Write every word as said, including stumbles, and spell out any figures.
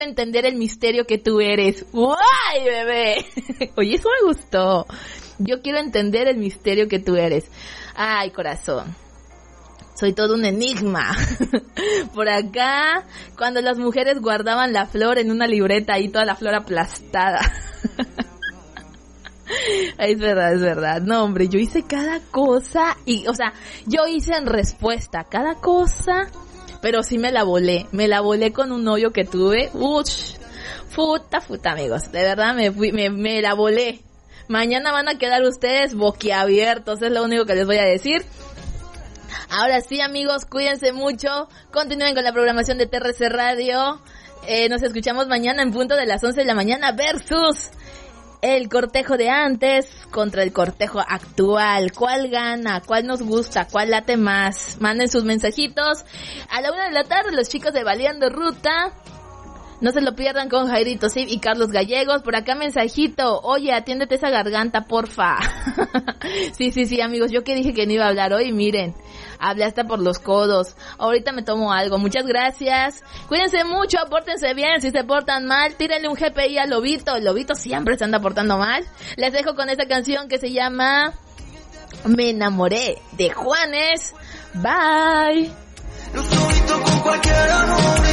entender el misterio que tú eres. ¡Guay, bebé! Oye, eso me gustó. Yo quiero entender el misterio que tú eres. Ay, corazón. Soy todo un enigma. Por acá, cuando las mujeres guardaban la flor en una libreta y toda la flor aplastada. Es verdad, es verdad. No, hombre, yo hice cada cosa y, o sea, yo hice en respuesta cada cosa, pero sí me la volé. Me la volé con un novio que tuve. Uch, futa, futa, amigos. De verdad, me, fui, me, me la volé. Mañana van a quedar ustedes boquiabiertos, es lo único que les voy a decir. Ahora sí, amigos, cuídense mucho. Continúen con la programación de T R C Radio. Eh, nos escuchamos mañana en punto de las once de la mañana versus el cortejo de antes contra el cortejo actual. ¿Cuál gana? ¿Cuál nos gusta? ¿Cuál late más? Manden sus mensajitos. A la una de la tarde, los chicos de Baleando Ruta. No se lo pierdan con Jairito Sib y Carlos Gallegos. Por acá mensajito. Oye, atiéndete esa garganta, porfa. Sí, sí, sí, amigos. Yo que dije que no iba a hablar hoy, miren. Hablé hasta por los codos. Ahorita me tomo algo. Muchas gracias. Cuídense mucho, pórtense bien. Si se portan mal, tírenle un G P I al Lobito. El Lobito siempre se anda portando mal. Les dejo con esta canción que se llama Me enamoré de Juanes. Bye. Los con cualquier amor.